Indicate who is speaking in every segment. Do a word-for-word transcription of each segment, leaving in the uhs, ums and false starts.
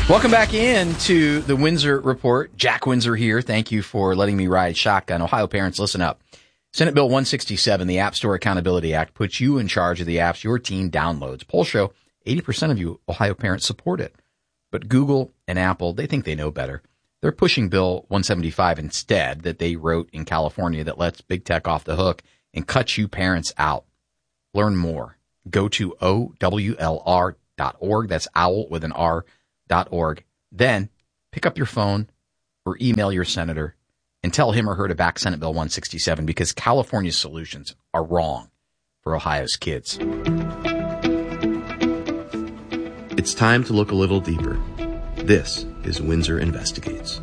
Speaker 1: Welcome back in to the Windsor Report. Jack Windsor here. Thank you for letting me ride shotgun. Ohio parents, listen up. Senate Bill one sixty-seven, the App Store Accountability Act, puts you in charge of the apps your teen downloads. Polls show eighty percent of you Ohio parents support it. But Google and Apple, they think they know better. They're pushing Bill one seventy-five instead that they wrote in California that lets big tech off the hook and cuts you parents out. Learn more. Go to O W L R dot org. That's owl with an R. Dot org. Then pick up your phone or email your senator and tell him or her to back Senate Bill one sixty-seven because California's solutions are wrong for Ohio's kids.
Speaker 2: It's time to look a little deeper. This is Windsor Investigates.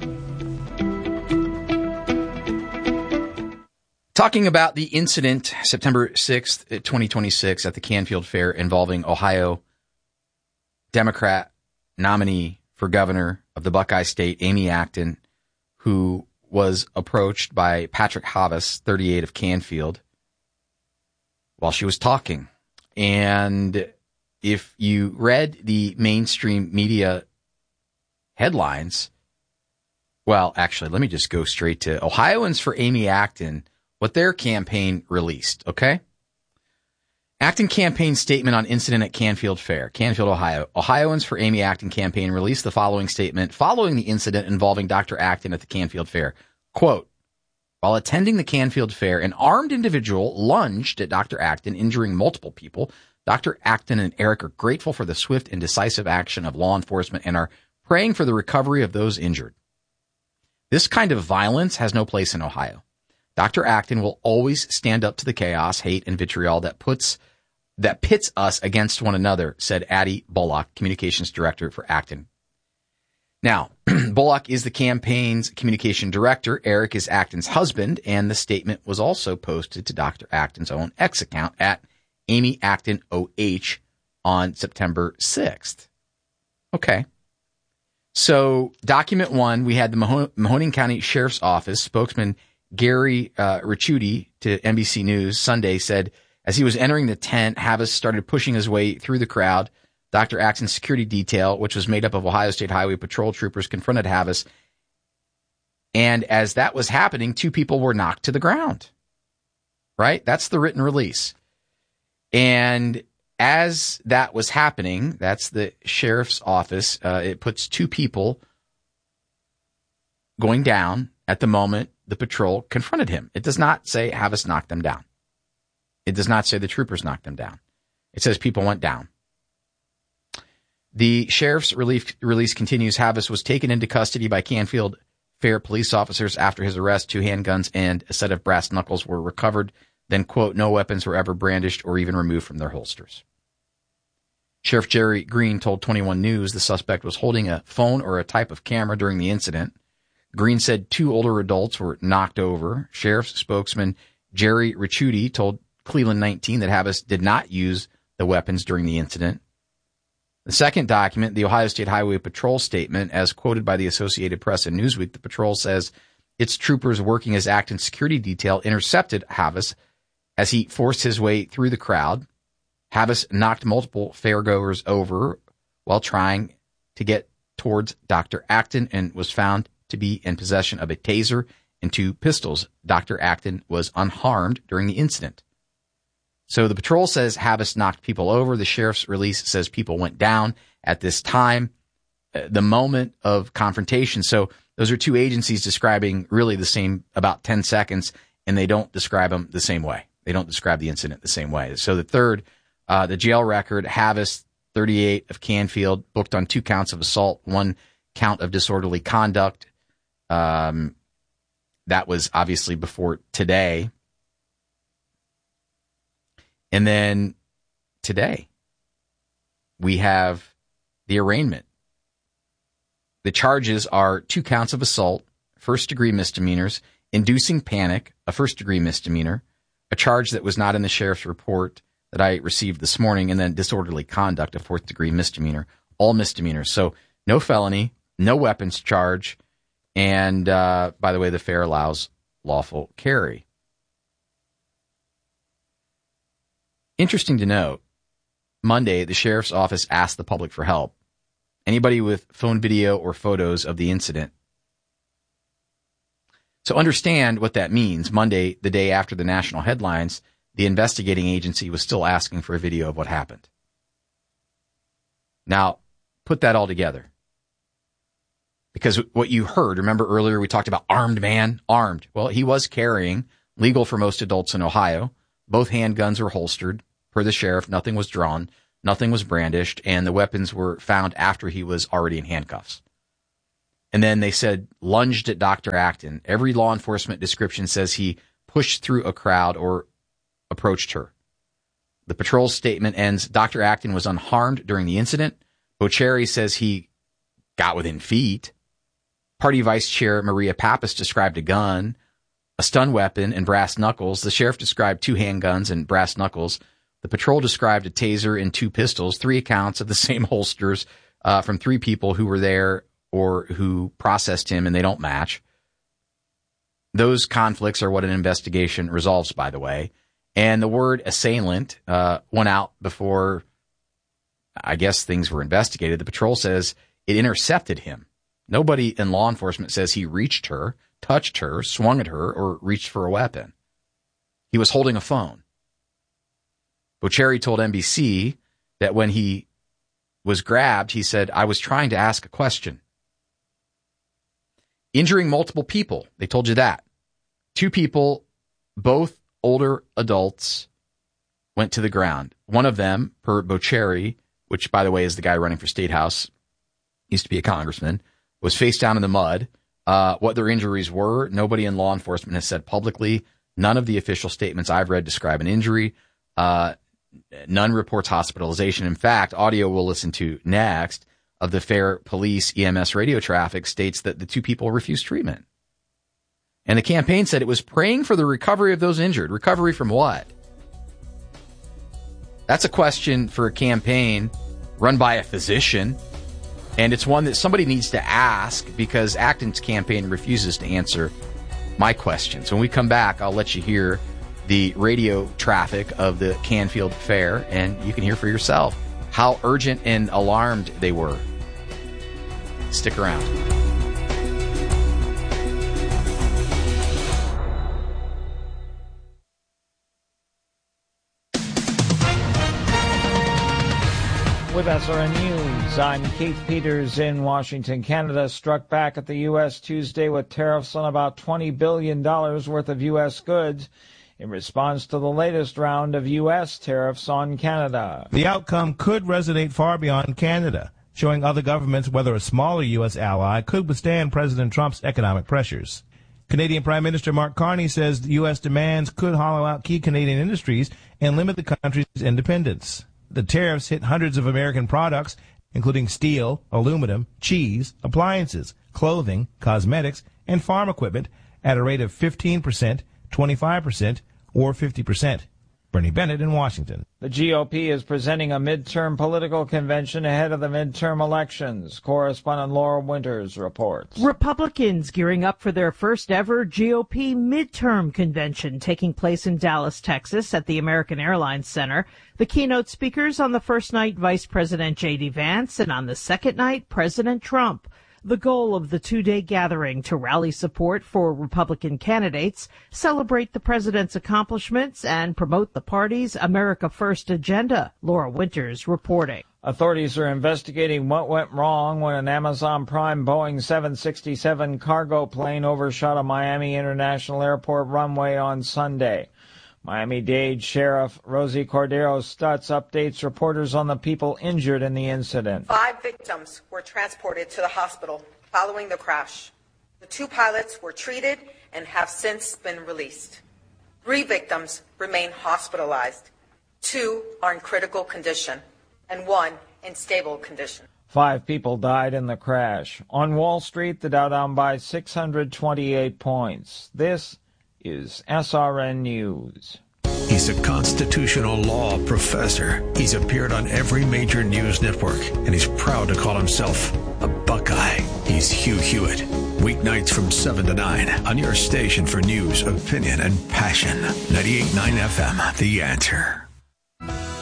Speaker 1: Talking about the incident September sixth, twenty twenty-six at the Canfield Fair involving Ohio Democrat nominee for governor of the Buckeye State, Amy Acton, who was approached by Patrick Havas, thirty-eight, of Canfield, while she was talking. And if you read the mainstream media headlines, well, actually, let me just go straight to Ohioans for Amy Acton, what their campaign released, okay? Acton campaign statement on incident at Canfield Fair, Canfield, Ohio. Ohioans for Amy Acton campaign released the following statement following the incident involving Doctor Acton at the Canfield Fair. Quote, while attending the Canfield Fair, an armed individual lunged at Doctor Acton, injuring multiple people. Doctor Acton and Eric are grateful for the swift and decisive action of law enforcement and are praying for the recovery of those injured. This kind of violence has no place in Ohio. Doctor Acton will always stand up to the chaos, hate, and vitriol that puts that pits us against one another, said Addie Bullock, communications director for Acton. Now, Bullock is the campaign's communication director. Eric is Acton's husband, and the statement was also posted to Doctor Acton's own X account at Amy Acton O H on September sixth. Okay. So, document one, we had the Mahon- Mahoning County Sheriff's Office spokesman Gary uh, Ricciuti to N B C News Sunday said, as he was entering the tent, Havas started pushing his way through the crowd. Doctor Acton's security detail, which was made up of Ohio State Highway Patrol troopers, confronted Havas. And as that was happening, two people were knocked to the ground. Right? That's the written release. And as that was happening, that's the sheriff's office, uh, it puts two people going down at the moment the patrol confronted him. It does not say Havas knocked them down. It does not say the troopers knocked them down. It says people went down. The sheriff's relief, release continues. Havas was taken into custody by Canfield Fair police officers after his arrest. Two handguns and a set of brass knuckles were recovered. Then, quote, no weapons were ever brandished or even removed from their holsters. Sheriff Jerry Green told twenty-one News the suspect was holding a phone or a type of camera during the incident. Green said two older adults were knocked over. Sheriff's spokesman Jerry Ricciuti told Cleveland nineteen that Havas did not use the weapons during the incident. The second document, the Ohio State Highway Patrol statement, as quoted by the Associated Press and Newsweek, the patrol says its troopers working as Acton's security detail intercepted Havas as he forced his way through the crowd. Havas knocked multiple fairgoers over while trying to get towards Doctor Acton and was found to be in possession of a taser and two pistols. Doctor Acton was unharmed during the incident. So the patrol says Havas knocked people over. The sheriff's release says people went down at this time, uh, the moment of confrontation. So those are two agencies describing really the same, about ten seconds, and they don't describe them the same way. They don't describe the incident the same way. So the third, uh, the jail record, Havas, thirty-eight, of Canfield, booked on two counts of assault, one count of disorderly conduct. Um, that was obviously before today. And then today, we have the arraignment. The charges are two counts of assault, first-degree misdemeanors, inducing panic, a first-degree misdemeanor, a charge that was not in the sheriff's report that I received this morning, and then disorderly conduct, a fourth-degree misdemeanor, all misdemeanors. So no felony, no weapons charge, and uh, by the way, the fair allows lawful carry. Interesting to note, Monday, the sheriff's office asked the public for help, Anybody with phone video or photos of the incident. So understand what that means. Monday, the day after the national headlines, the investigating agency was still asking for a video of what happened. Now, put that all together. Because what you heard, remember earlier we talked about armed man, armed. Well, he was carrying, legal for most adults in Ohio. Both handguns were holstered. Per the sheriff, nothing was drawn, nothing was brandished, and the weapons were found after he was already in handcuffs. And then they said lunged at Doctor Acton. Every law enforcement description says he pushed through a crowd or approached her. The patrol's statement ends, Doctor Acton was unharmed during the incident. Bocheri says he got within feet. Party Vice Chair Maria Pappas described a gun, a stun weapon, and brass knuckles. The sheriff described two handguns and brass knuckles. The patrol described a taser and two pistols, three accounts of the same holsters uh, from three people who were there or who processed him, and they don't match. Those conflicts are what an investigation resolves, by the way. And the word assailant uh, went out before, I guess, things were investigated. The patrol says it intercepted him. Nobody in law enforcement says he reached her, touched her, swung at her, or reached for a weapon. He was holding a phone. Bocheri told N B C that when he was grabbed, he said, I was trying to ask a question. Injuring multiple people. They told you that. Two people, both older adults, went to the ground. One of them, per Bocheri, which, by the way, is the guy running for State House, used to be a congressman, was face down in the mud. Uh, what their injuries were, nobody in law enforcement has said publicly. None of the official statements I've read describe an injury. Uh, none reports hospitalization. In fact, audio we'll listen to next of the Fair Police E M S radio traffic states that the two people refused treatment. And the campaign said it was praying for the recovery of those injured. Recovery from what? That's a question for a campaign run by a physician. And it's one that somebody needs to ask because Acton's campaign refuses to answer my questions. When we come back, I'll let you hear the radio traffic of the Canfield Fair, and you can hear for yourself how urgent and alarmed they were. Stick around.
Speaker 3: With S R N News, I'm Keith Peters in Washington. Canada struck back at the U S Tuesday with tariffs on about twenty billion dollars worth of U S goods in response to the latest round of U S tariffs on Canada.
Speaker 4: The outcome could resonate far beyond Canada, showing other governments whether a smaller U S ally could withstand President Trump's economic pressures. Canadian Prime Minister Mark Carney says the U S demands could hollow out key Canadian industries and limit the country's independence. The tariffs hit hundreds of American products, including steel, aluminum, cheese, appliances, clothing, cosmetics, and farm equipment at a rate of fifteen percent, twenty-five percent, or fifty percent. Bernie Bennett in Washington.
Speaker 3: The G O P is presenting a midterm political convention ahead of the midterm elections. Correspondent Laura Winters reports.
Speaker 5: Republicans gearing up for their first ever G O P midterm convention taking place in Dallas, Texas at the American Airlines Center. The keynote speakers on the first night, Vice President J D Vance, and on the second night, President Trump. The goal of the two-day gathering to rally support for Republican candidates, celebrate the president's accomplishments, and promote the party's America First agenda. Laura Winters reporting.
Speaker 3: Authorities are investigating what went wrong when an Amazon Prime Boeing seven sixty-seven cargo plane overshot a Miami International Airport runway on Sunday. Miami-Dade Sheriff Rosie Cordero Stutz updates reporters on the people injured in the incident.
Speaker 6: Five victims were transported to the hospital following the crash. The two pilots were treated and have since been released. Three victims remain hospitalized. Two are in critical condition and one in stable condition.
Speaker 3: Five people died in the crash. On Wall Street, the Dow down by six hundred twenty-eight points. This is S R N News.
Speaker 7: He's a constitutional law professor. He's appeared on every major news network, and he's proud to call himself a Buckeye. He's Hugh Hewitt. Weeknights from seven to nine on your station for news, opinion, and passion. ninety-eight point nine F M, The Answer.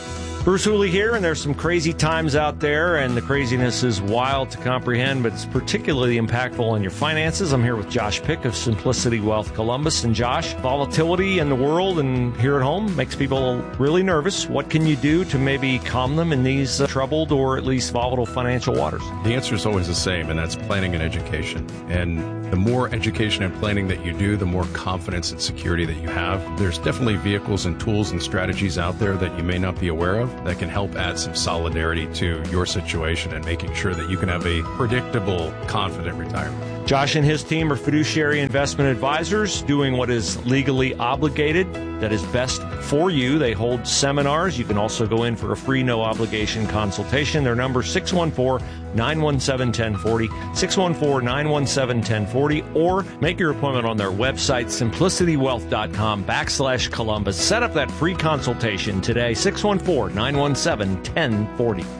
Speaker 3: Bruce Hooley here, and there's some crazy times out there, and the craziness is wild to comprehend, but it's particularly impactful on your finances. I'm here with Josh Pick of Simplicity Wealth Columbus. And Josh, volatility in the world and here at home makes people really nervous. What can you do to maybe calm them in these uh, troubled or at least volatile financial waters?
Speaker 8: The answer is always the same, and that's planning and education. And the more education and planning that you do, the more confidence and security that you have. There's definitely vehicles and tools and strategies out there that you may not be aware of that can help add some solidarity to your situation and making sure that you can have a predictable, confident retirement.
Speaker 3: Josh and his team are fiduciary investment advisors doing what is legally obligated, that is best for you. They hold seminars. You can also go in for a free, no obligation consultation. Their number is six one four, nine one seven, one zero four zero, six one four, nine one seven, one zero four zero, or make your appointment on their website, simplicitywealth.com backslash Columbus. Set up that free consultation today, six one four, nine one seven, one zero four zero.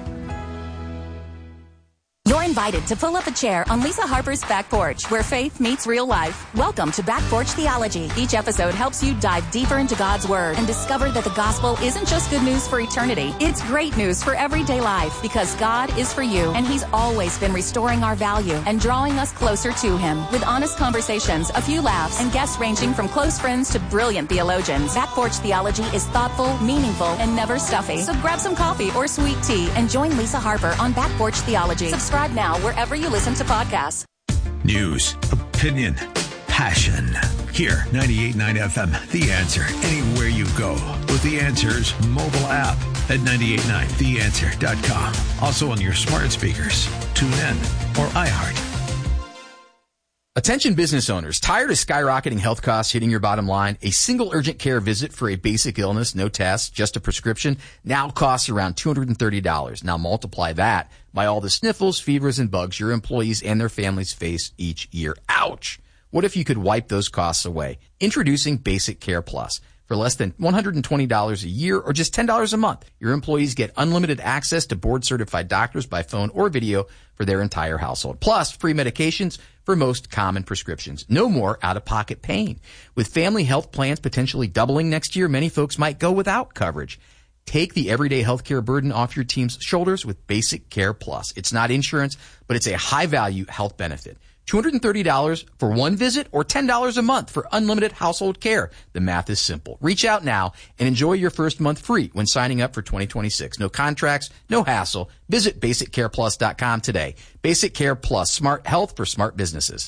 Speaker 9: You're invited to pull up a chair on Lisa Harper's Back Porch, where faith meets real life. Welcome to Back Porch Theology. Each episode helps you dive deeper into God's Word and discover that the gospel isn't just good news for eternity. It's great news for everyday life, because God is for you, and He's always been restoring our value and drawing us closer to Him. With honest conversations, a few laughs, and guests ranging from close friends to brilliant theologians, Back Porch Theology is thoughtful, meaningful, and never stuffy. So grab some coffee or sweet tea and join Lisa Harper on Back Porch Theology. Subscribe now wherever you listen to podcasts.
Speaker 7: News, opinion, passion. Here, ninety-eight point nine F M, The Answer. Anywhere you go with The Answer's mobile app at ninety-eight point nine the answer dot com. Also on your smart speakers. Tune in or iHeart.
Speaker 1: Attention business owners, tired of skyrocketing health costs hitting your bottom line? A single urgent care visit for a basic illness, no tests, just a prescription, now costs around two hundred thirty dollars. Now multiply that by all the sniffles, fevers, and bugs your employees and their families face each year. Ouch! What if you could wipe those costs away? Introducing Basic Care Plus. For less than one hundred twenty dollars a year or just ten dollars a month, your employees get unlimited access to board-certified doctors by phone or video for their entire household. Plus, free medications for most common prescriptions. No more out-of-pocket pain. With family health plans potentially doubling next year, many folks might go without coverage. Take the everyday healthcare burden off your team's shoulders with Basic Care Plus. It's not insurance, but it's a high-value health benefit. two hundred thirty dollars for one visit or ten dollars a month for unlimited household care. The math is simple. Reach out now and enjoy your first month free when signing up for twenty twenty-six. No contracts, no hassle. Visit basic care plus dot com today. Basic Care Plus, smart health for smart businesses.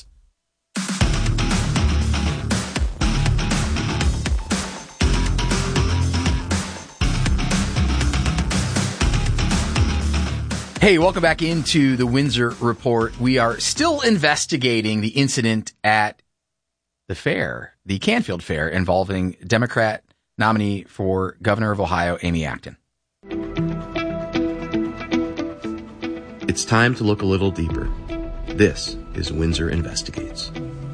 Speaker 1: Hey, welcome back into the Windsor Report. We are still investigating the incident at the fair, the Canfield Fair, involving Democrat nominee for governor of Ohio, Amy Acton.
Speaker 2: It's time to look a little deeper. This is Windsor Investigates.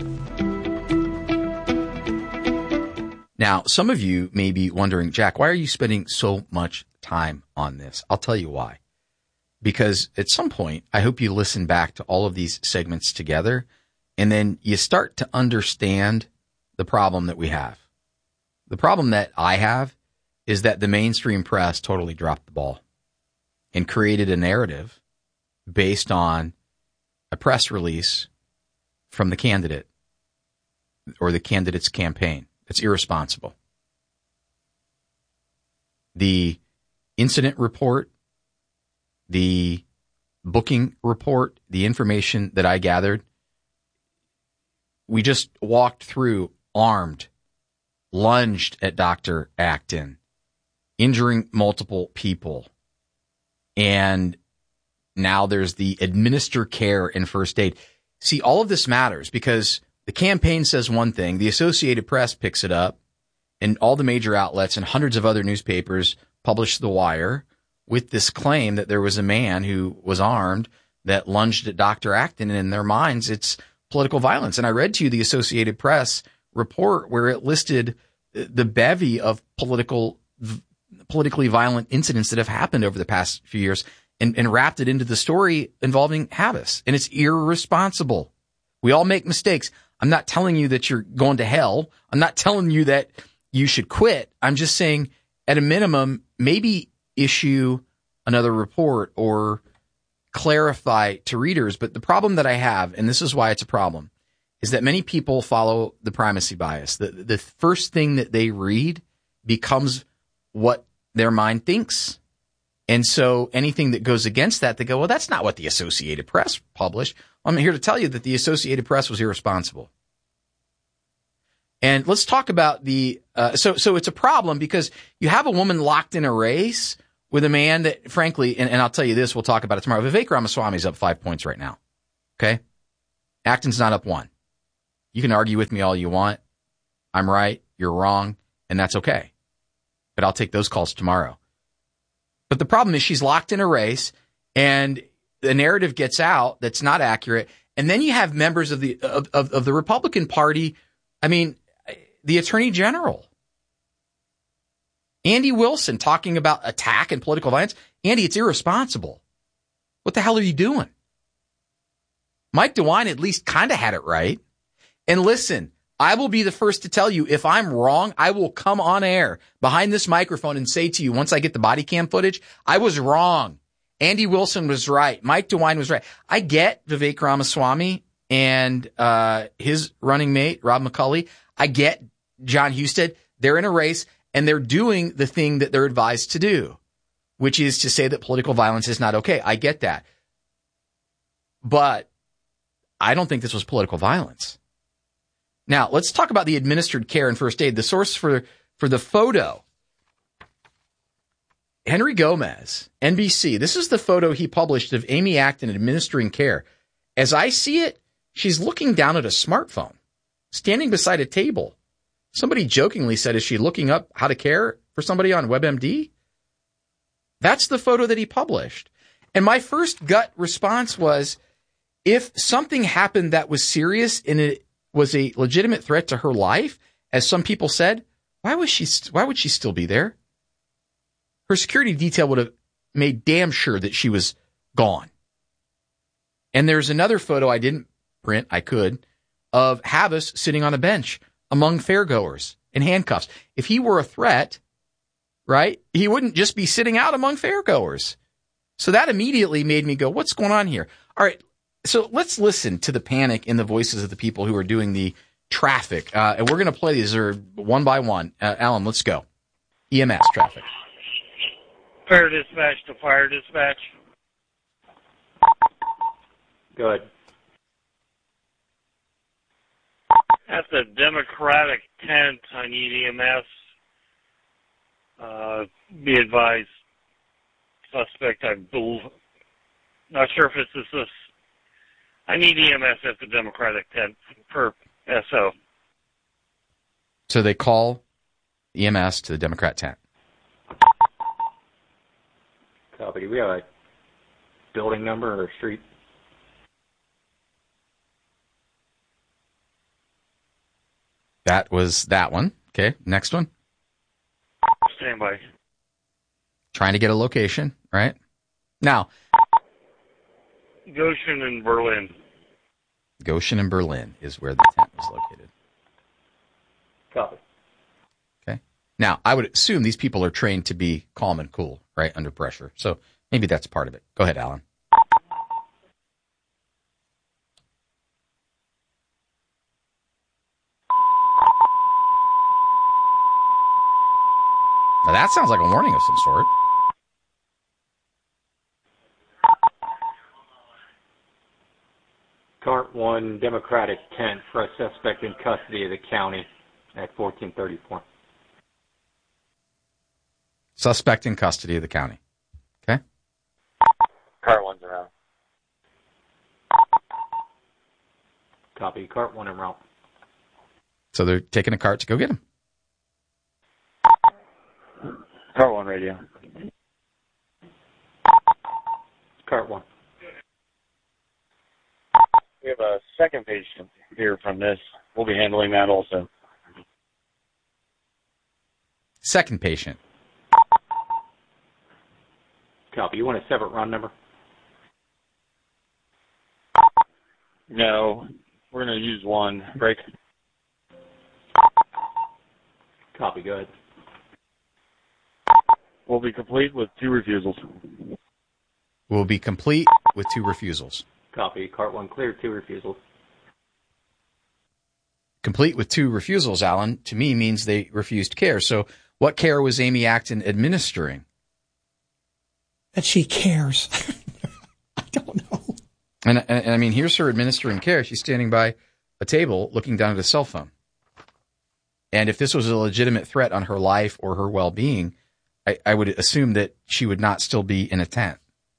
Speaker 1: Now, some of you may be wondering, Jack, why are you spending so much time on this? I'll tell you why. Because at some point, I hope you listen back to all of these segments together, and then you start to understand the problem that we have. The problem that I have is that the mainstream press totally dropped the ball and created a narrative based on a press release from the candidate or the candidate's campaign. It's irresponsible. The incident report, the booking report, the information that I gathered, we just walked through armed, lunged at Doctor Acton, injuring multiple people. And now there's the administer care and first aid. See, all of this matters because the campaign says one thing, the Associated Press picks it up, and all the major outlets and hundreds of other newspapers publish the wire with this claim that there was a man who was armed that lunged at Doctor Acton, and in their minds, it's political violence. And I read to you the Associated Press report where it listed the bevy of political, politically violent incidents that have happened over the past few years and, and wrapped it into the story involving Havis. And it's irresponsible. We all make mistakes. I'm not telling you that you're going to hell. I'm not telling you that you should quit. I'm just saying, at a minimum, maybe issue another report or clarify to readers. But the problem that I have, and this is why it's a problem, is that many people follow the primacy bias. The, the first thing that they read becomes what their mind thinks. And so anything that goes against that, they go, well, that's not what the Associated Press published. I'm here to tell you that the Associated Press was irresponsible. And let's talk about the, uh, so, so it's a problem because you have a woman locked in a race with a man that, frankly, and, and I'll tell you this, we'll talk about it tomorrow. Vivek Ramaswamy's up five points right now. Okay. Acton's not up one. You can argue with me all you want. I'm right. You're wrong. And that's okay. But I'll take those calls tomorrow. But the problem is she's locked in a race and the narrative gets out that's not accurate. And then you have members of the, of, of, of the Republican Party. I mean, the Attorney General, Andy Wilson, talking about attack and political violence. Andy, it's irresponsible. What the hell are you doing? Mike DeWine at least kind of had it right. And listen, I will be the first to tell you if I'm wrong, I will come on air behind this microphone and say to you, once I get the body cam footage, I was wrong. Andy Wilson was right. Mike DeWine was right. I get Vivek Ramaswamy and uh, his running mate, Rob McCulley. I get John Husted. They're in a race and they're doing the thing that they're advised to do, which is to say that political violence is not okay. I get that. But I don't think this was political violence. Now, let's talk about the administered care and first aid. The source for, for the photo, Henry Gomez, N B C. This is the photo he published of Amy Acton administering care. As I see it, she's looking down at a smartphone, standing beside a table. Somebody jokingly said, is she looking up how to care for somebody on WebMD? That's the photo that he published. And my first gut response was, if something happened that was serious and it was a legitimate threat to her life, as some people said, why was she, why would she still be there? Her security detail would have made damn sure that she was gone. And there's another photo I didn't print, I could, of Havis sitting on a bench among fairgoers in handcuffs. If he were a threat, right, he wouldn't just be sitting out among fairgoers. So that immediately made me go, what's going on here? All right, so let's listen to the panic in the voices of the people who are doing the traffic. Uh, and we're going to play these are one by one. Uh, Alan, let's go. E M S traffic.
Speaker 10: Fire dispatch to fire dispatch.
Speaker 11: Good.
Speaker 10: At the Democratic tent, I need E M S. Uh, be advised, suspect, I believe, not sure if it's this, this. I need E M S at the Democratic tent per S O.
Speaker 1: So they call E M S to the Democrat tent.
Speaker 11: Copy. Do we have a building number or street?
Speaker 1: That was that one. Okay, next one.
Speaker 10: Stand by.
Speaker 1: Trying to get a location, right? Now.
Speaker 10: Goshen and Berlin.
Speaker 1: Goshen and Berlin is where the tent was located.
Speaker 11: Copy.
Speaker 1: Okay. Now, I would assume these people are trained to be calm and cool, right, under pressure. So maybe that's part of it. Go ahead, Alan. Now that sounds like a warning of some sort.
Speaker 11: Cart one, Democratic tent for a suspect in custody of the county at fourteen thirty-four.
Speaker 1: Suspect in custody of the county. Okay.
Speaker 10: Cart one's around.
Speaker 11: Copy. Cart one en route.
Speaker 1: So they're taking a cart to go get him.
Speaker 10: Cart one radio.
Speaker 11: Cart one.
Speaker 10: We have a second patient here from this. We'll be handling that also.
Speaker 1: Second patient.
Speaker 11: Copy. You want a separate run number?
Speaker 10: No. We're going to use one. Break.
Speaker 11: Copy. Go ahead.
Speaker 10: will be complete with two refusals.
Speaker 1: Will be complete with two refusals.
Speaker 11: Copy. Cart one clear, two refusals.
Speaker 1: Complete with two refusals, Alan, to me means they refused care. So what care was Amy Acton administering?
Speaker 12: That she cares. I don't know.
Speaker 1: And, and, and I mean, here's her administering care. She's standing by a table looking down at a cell phone. And if this was a legitimate threat on her life or her well-being, I, I would assume that she would not still be in a tent.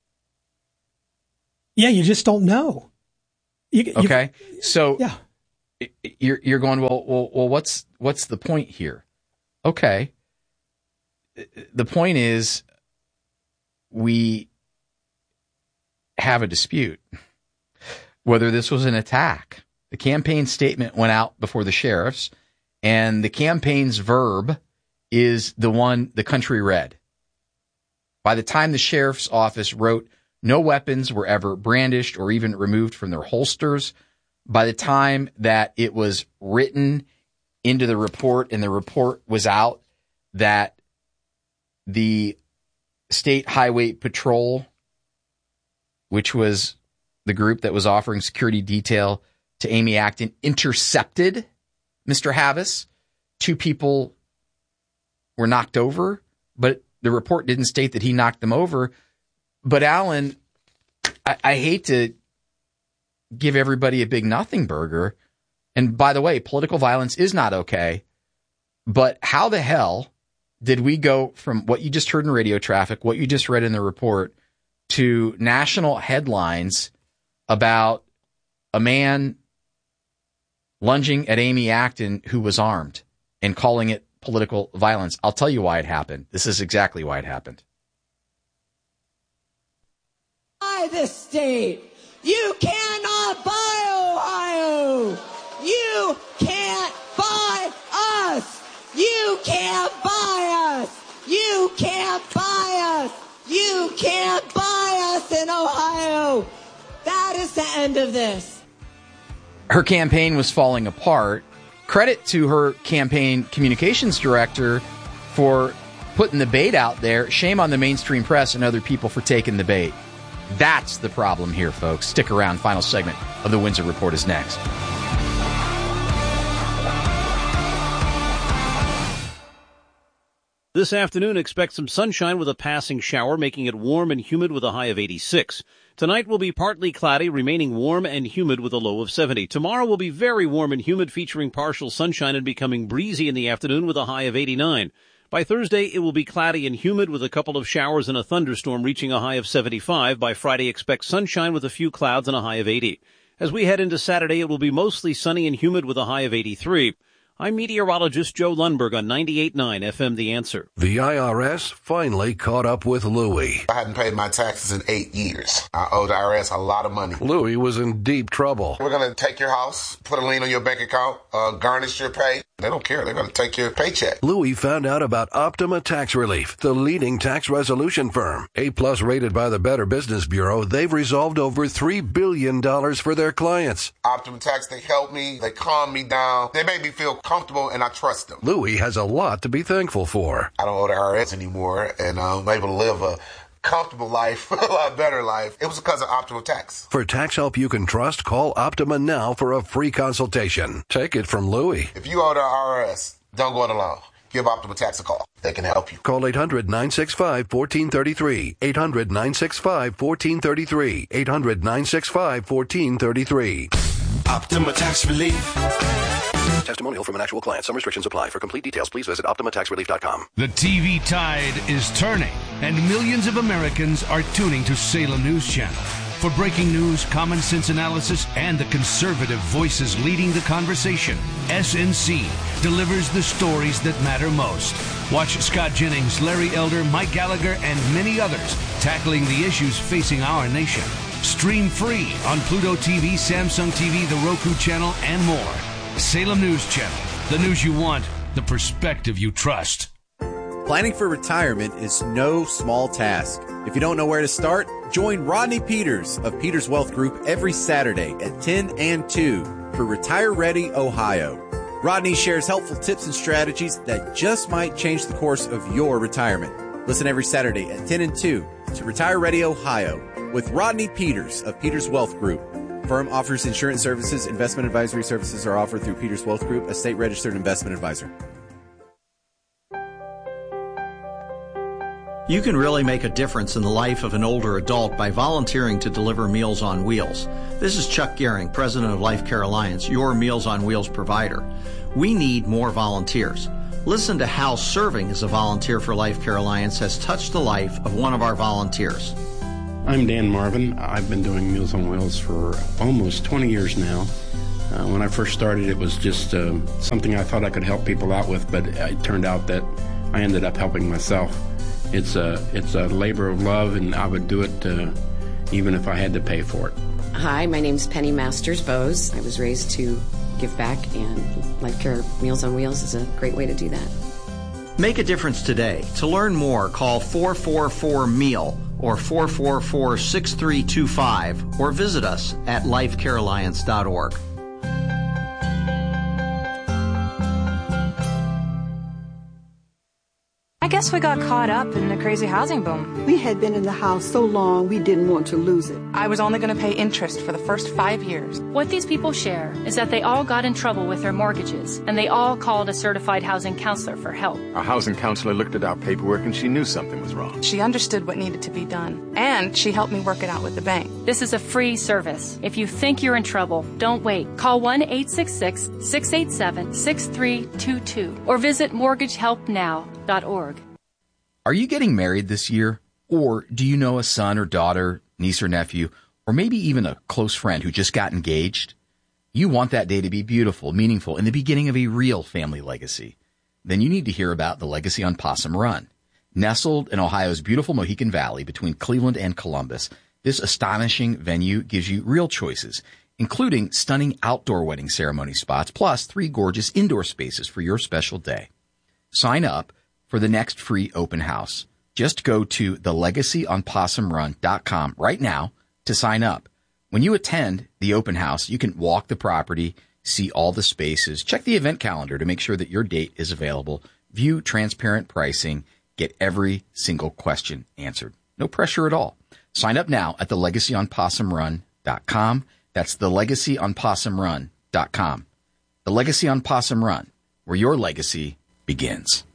Speaker 12: Yeah, you just don't know. You,
Speaker 1: okay,
Speaker 12: you,
Speaker 1: so
Speaker 12: yeah.
Speaker 1: you're you're going, well, well, well. What's what's the point here? Okay, the point is we have a dispute whether this was an attack. The campaign statement went out before the sheriffs, and the campaign's verb is the one the country read. By the time the sheriff's office wrote, no weapons were ever brandished or even removed from their holsters. By the time that it was written into the report and the report was out, that the State Highway Patrol, which was the group that was offering security detail to Amy Acton, intercepted Mister Havas. Two people were knocked over, but the report didn't state that he knocked them over. But Alan, I, I hate to give everybody a big nothing burger. And by the way, political violence is not okay. But how the hell did we go from what you just heard in radio traffic, what you just read in the report, to national headlines about a man lunging at Amy Acton who was armed and calling it political violence? I'll tell you why it happened. This is exactly why it happened.
Speaker 13: Buy this state. You cannot buy Ohio. You can't buy us. You can't buy us. You can't buy us. You can't buy us in Ohio. That is the end of this.
Speaker 1: Her campaign was falling apart. Credit to her campaign communications director for putting the bait out there. Shame on the mainstream press and other people for taking the bait. That's the problem here, folks. Stick around. Final segment of the Windsor Report is next.
Speaker 14: This afternoon, expect some sunshine with a passing shower, making it warm and humid with a high of eighty-six. Tonight will be partly cloudy, remaining warm and humid with a low of seventy. Tomorrow will be very warm and humid, featuring partial sunshine and becoming breezy in the afternoon with a high of eighty-nine. By Thursday, it will be cloudy and humid with a couple of showers and a thunderstorm, reaching a high of seventy-five. By Friday, expect sunshine with a few clouds and a high of eighty. As we head into Saturday, it will be mostly sunny and humid with a high of eighty-three. I'm meteorologist Joe Lundberg on ninety-eight point nine F M The Answer.
Speaker 7: The I R S finally caught up with Louie.
Speaker 15: I hadn't paid my taxes in eight years. I owe the I R S a lot of money.
Speaker 7: Louie was in deep trouble.
Speaker 15: We're going to take your house, put a lien on your bank account, uh, garnish your pay. They don't care. They're going to take your paycheck.
Speaker 7: Louie found out about Optima Tax Relief, the leading tax resolution firm. A-plus rated by the Better Business Bureau, they've resolved over three billion dollars for their clients.
Speaker 15: Optima Tax, they help me. They calm me down. They make me feel comfortable, and I trust them.
Speaker 7: Louie has a lot to be thankful for.
Speaker 15: I don't owe the I R S anymore, and I'm able to live a comfortable life, a lot better life. It was because of Optima Tax.
Speaker 7: For tax help you can trust, call Optima now for a free consultation. Take it from Louie.
Speaker 15: If you owe the I R S, don't go it alone. Give Optima Tax a call. They can help you.
Speaker 7: Call eight hundred, nine six five, one four three three. eight hundred, nine six five, one four three three. eight hundred, nine six five, one four three three.
Speaker 16: Optima Tax Relief.
Speaker 7: Testimonial from an actual client. Some restrictions apply. For complete details, please visit optima tax relief dot com.
Speaker 17: The T V tide is turning, and millions of Americans are tuning to Salem News Channel. For breaking news, common sense analysis, and the conservative voices leading the conversation, S N C delivers the stories that matter most. Watch Scott Jennings, Larry Elder, Mike Gallagher, and many others tackling the issues facing our nation. Stream free on Pluto T V, Samsung T V, the Roku channel, and more. Salem News Channel. The news you want, the perspective you trust.
Speaker 18: Planning for retirement is no small task. If you don't know where to start, join Rodney Peters of Peters Wealth Group every Saturday at ten and two for Retire Ready Ohio. Rodney shares helpful tips and strategies that just might change the course of your retirement. Listen every Saturday at ten and two to Retire Ready Ohio with Rodney Peters of Peters Wealth Group. Firm offers insurance services. Investment advisory services are offered through Peters Wealth Group, a state-registered investment advisor.
Speaker 19: You can really make a difference in the life of an older adult by volunteering to deliver Meals on Wheels. This is Chuck Gehring, president of Life Care Alliance, your Meals on Wheels provider. We need more volunteers. Listen to how serving as a volunteer for Life Care Alliance has touched the life of one of our volunteers.
Speaker 20: I'm Dan Marvin. I've been doing Meals on Wheels for almost twenty years now. Uh, when I first started, it was just uh, something I thought I could help people out with, but it turned out that I ended up helping myself. It's a, it's a labor of love, and I would do it uh, even if I had to pay for it.
Speaker 21: Hi, my name's Penny Masters Bose. I was raised to give back, and Life Care Meals on Wheels is a great way to do that.
Speaker 19: Make a difference today. To learn more, call four four four MEAL or four four four, six three two five or visit us at life care alliance dot org.
Speaker 22: I guess we got caught up in the crazy housing boom.
Speaker 23: We had been in the house so long we didn't want to lose it.
Speaker 22: I was only going to pay interest for the first five years.
Speaker 24: What these people share is that they all got in trouble with their mortgages, and they all called a certified housing counselor for help.
Speaker 25: Our housing counselor looked at our paperwork and she knew something was wrong.
Speaker 22: She understood what needed to be done, and she helped me work it out with the bank.
Speaker 24: This is a free service. If you think you're in trouble, don't wait. Call one eight six six, six eight seven, six three two two or visit mortgage help now dot org.
Speaker 1: Are you getting married this year? Or do you know a son or daughter, niece or nephew, or maybe even a close friend who just got engaged? You want that day to be beautiful, meaningful, and the beginning of a real family legacy. Then you need to hear about the Legacy on Possum Run. Nestled in Ohio's beautiful Mohican Valley between Cleveland and Columbus, this astonishing venue gives you real choices, including stunning outdoor wedding ceremony spots, plus three gorgeous indoor spaces for your special day. Sign up for the next free open house. Just go to the legacy on possum run dot com right now to sign up. When you attend the open house, you can walk the property, see all the spaces, check the event calendar to make sure that your date is available, view transparent pricing, get every single question answered. No pressure at all. Sign up now at the legacy on possum run dot com. That's the legacy on possum run dot com. The Legacy on Possum Run, where your legacy begins.